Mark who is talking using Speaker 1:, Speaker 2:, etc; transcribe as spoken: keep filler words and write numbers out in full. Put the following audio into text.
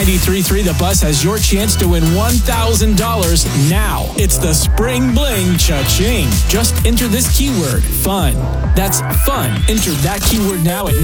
Speaker 1: ninety-three point three The Buzz has your chance to win one thousand dollars now. It's the Spring Bling Cha-Ching. Just enter this keyword, fun. That's fun. Enter that keyword now at